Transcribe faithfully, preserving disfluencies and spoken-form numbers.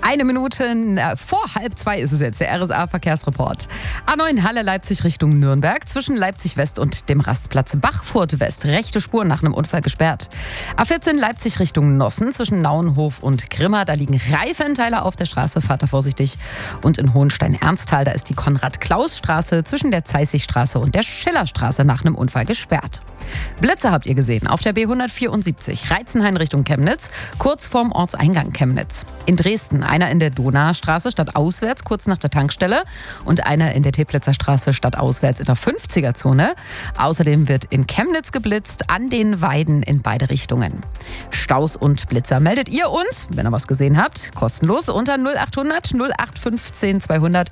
Eine Minute äh, vor halb zwei ist es jetzt, der R S A-Verkehrsreport. A neun Halle Leipzig Richtung Nürnberg, zwischen Leipzig West und dem Rastplatz Bachfurt West. Rechte Spur nach einem Unfall gesperrt. A vierzehn Leipzig Richtung Nossen, zwischen Nauenhof und Grimma. Da liegen Reifenteile auf der Straße, fahrt da vorsichtig. Und in Hohenstein-Ernsthal, da ist die Konrad-Klaus-Straße zwischen der Zeißigstraße und der Schillerstraße nach einem Unfall gesperrt. Blitze habt ihr gesehen auf der B hundertvierundsiebzig, Reitzenhain Richtung Chemnitz, kurz vorm Ortseingang Chemnitz. In Dresden einer in der Donaustraße stadtauswärts, kurz nach der Tankstelle, und einer in der Teplitzer Straße stadtauswärts in der fünfziger-Zone. Außerdem wird in Chemnitz geblitzt, an den Weiden in beide Richtungen. Staus und Blitzer meldet ihr uns, wenn ihr was gesehen habt, kostenlos unter null acht hundert null acht fünfzehn zweihundert